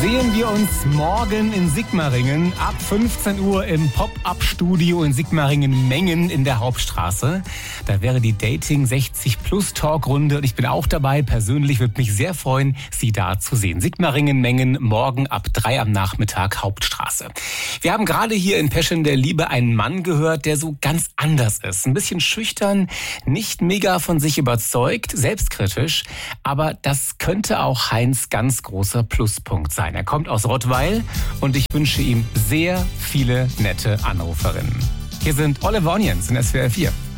Sehen wir uns morgen in Sigmaringen ab 15 Uhr im Pop-Up-Studio in Sigmaringen-Mengen in der Hauptstraße. Da wäre die Dating 60 Plus Talkrunde und ich bin auch dabei. Persönlich würde mich sehr freuen, Sie da zu sehen. Sigmaringen-Mengen morgen ab 3 am Nachmittag Hauptstraße. Wir haben gerade hier in Passion der Liebe einen Mann gehört, der so ganz anders ist. Ein bisschen schüchtern, nicht mega von sich überzeugt, selbstkritisch. Aber das könnte auch Heinz' ganz großer Pluspunkt sein. Er kommt aus Rottweil und ich wünsche ihm sehr viele nette Anruferinnen. Hier sind Oliver Onions in SWR 4.